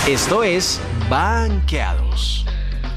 Esto es Banqueados.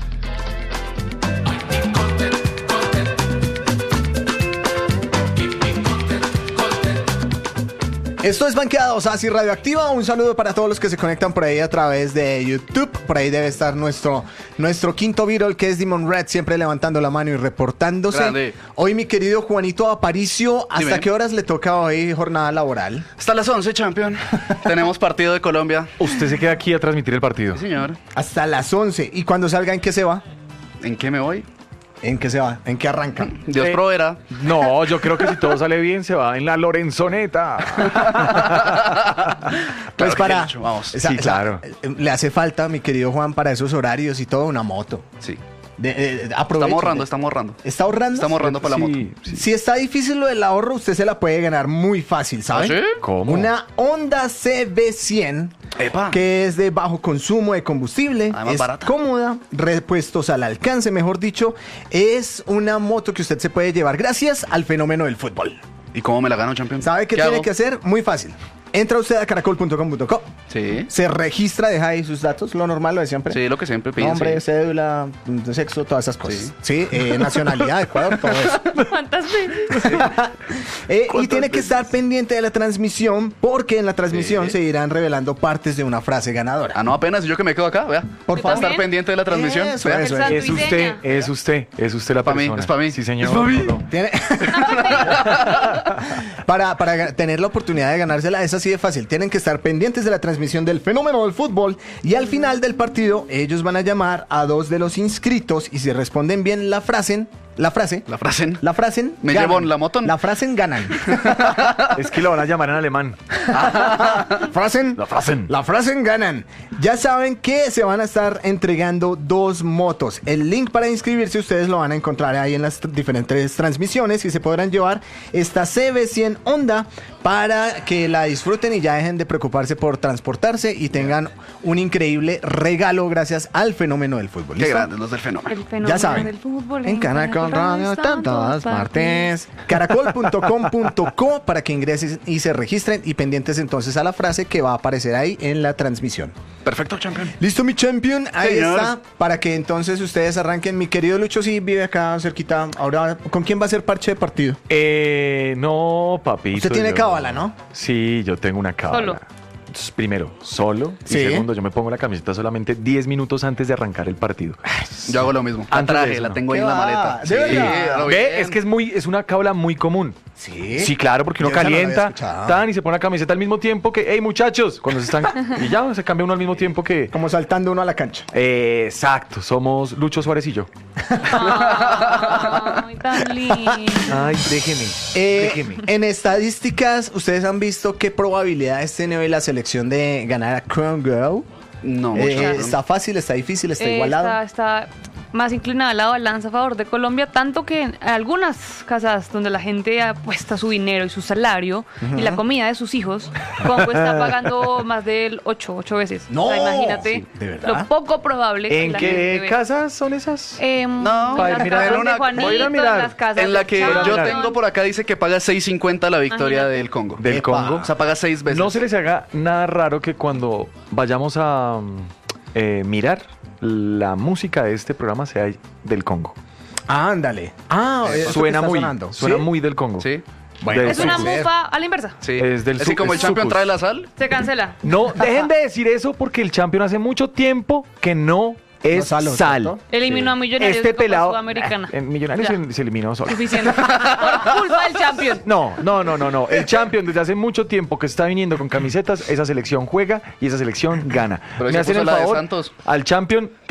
Esto es Banqueados, así Radioactiva. Un saludo para todos los que se conectan por ahí a través de YouTube. Por ahí debe estar nuestro quinto Beatle, que es Demon Red, siempre levantando la mano y reportándose. Grande. Hoy mi querido Juanito Aparicio, ¿hasta Dime. qué horas le toca hoy jornada laboral? Hasta las 11, champion. Tenemos partido de Colombia. Usted se queda aquí a transmitir el partido. Sí, señor. Hasta las 11. ¿Y cuando salga, en qué se va? ¿En qué me voy? ¿En qué se va? ¿En qué arranca? Dios proveerá. No, yo creo que si todo sale bien se va en la Lorenzoneta. Pues que para... Nacho, vamos. Sí, claro. Le hace falta, mi querido Juan, para esos horarios y todo, una moto. Sí. Aproveche. Estamos ahorrando. ¿Está ahorrando? Estamos ahorrando para la moto. Sí. Si está difícil lo del ahorro, usted se la puede ganar muy fácil, ¿sabe? ¿Ah, sí? ¿Cómo? Una Honda CB100, Epa. que es de bajo consumo de combustible, Además es barata. cómoda, repuestos al alcance, mejor dicho, es una moto que usted se puede llevar gracias al fenómeno del fútbol. ¿Y cómo me la gano, champion? ¿Sabe qué tiene hago? que hacer? Muy fácil. Entra usted a caracol.com.co, Sí. se registra, deja ahí sus datos, lo normal, lo de siempre. Sí, lo que siempre piden. Nombre, sí. cédula, sexo, todas esas cosas. Sí, nacionalidad, Ecuador, todo eso. ¿Cuántas veces? Y tiene que estar pendiente de la transmisión, porque en la transmisión Sí. se irán revelando partes de una frase ganadora. Ah, no, apenas yo que me quedo acá, vea. Por Yo favor. Estar también. pendiente de la transmisión. Eso, vea. eso. El santo Es y usted, seña. es usted la pa' mí, persona. es pa' mí. Sí, señor. Es pa' mí. No, no. Tiene- para tener la oportunidad de ganársela es así de fácil. Tienen que estar pendientes de la transmisión del fenómeno del fútbol y al final del partido ellos van a llamar a dos de los inscritos y si responden bien la frase, La frase. Me ganan. llevo la moto. La frase ganan. Es que lo van a llamar en alemán. Frasen. La frasen. Ganan. Ya saben que se van a estar entregando 2 motos. El link para inscribirse ustedes lo van a encontrar ahí en las diferentes transmisiones y se podrán llevar esta CB100 Honda para que la disfruten y ya dejen de preocuparse por transportarse y tengan un increíble regalo gracias al fenómeno del fútbol. Qué ¿Listo? grandes los del fenómeno. El fenómeno Ya saben, del fútbol en Caracol Radio están todas partes. Caracol.com.co para que ingresen y se registren y pendientes entonces a la frase que va a aparecer ahí en la transmisión. Perfecto, champion. Listo, mi champion, ahí Señor. está, para que entonces ustedes arranquen. Mi querido Lucho sí vive acá cerquita. Ahora, ¿con quién va a ser parche de partido? No, papito. Usted tiene yo- cábala, ¿no? Sí, yo tengo una cábala. Solo. Entonces, primero, solo. Sí. Y segundo, yo me pongo la camiseta solamente 10 minutos antes de arrancar el partido. Yo hago lo mismo. La Antes de traje, eso, la no. tengo ahí ¿Qué en la va? maleta. ¿De verdad? a lo Ve, bien. es una cábala muy común. Sí. Sí, claro, porque uno Yo esa no la había calienta escuchado. tan y se pone la camiseta al mismo tiempo que, hey muchachos, cuando se están y ya se cambia uno al mismo tiempo que. Como saltando uno a la cancha. Exacto, somos Lucho Suárez y yo. Ay, tan lindo. Ay, déjeme. En estadísticas, ¿ustedes han visto qué probabilidades tiene hoy la selección de ganar a Crown Girl? No, mucho. ¿Está fácil, está difícil, está igualado? Está más inclinada la balanza a favor de Colombia, tanto que en algunas casas donde la gente apuesta su dinero y su salario y la comida de sus hijos, Congo está pagando más del 8 veces. No, O sea, imagínate sí, ¿de verdad? lo poco probable que ¿En la gente qué ve. casas son esas? No, en las mira, casas en una- de Juanito, voy a ir a mirar. en las casas En la de que yo Champion. tengo por acá dice que paga 6.50 la victoria Imagínate. del Congo. Del Epa. Congo. O sea, paga 6 veces. No se les haga nada raro que cuando vayamos a mirar la música de este programa sea del Congo. Ándale. Ah, eso que Suena está muy, sonando. suena ¿Sí? muy del Congo. Sí. Bueno, Del Es una sucus. mufa a la inversa. Sí. Es del Así como el es champion sucus. trae la sal. Se cancela. No, dejen de decir eso porque el Champion hace mucho tiempo que no es sal, sal. ¿cierto? Eliminó a Millonarios Este de Copa pelado Sudamericana. en Millonarios Ya. se eliminó solo. Suficiente. Por culpa del Champion. No. El Champion desde hace mucho tiempo que está viniendo con camisetas, esa selección juega y esa selección gana. Pero Me ese hacen puso el la de favor Santos. al Champion